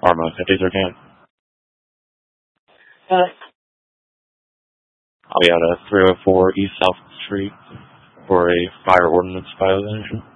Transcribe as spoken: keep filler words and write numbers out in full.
Arma fifty-three can. Uh, I'll be out at three oh four East South Street for a fire ordnance violation.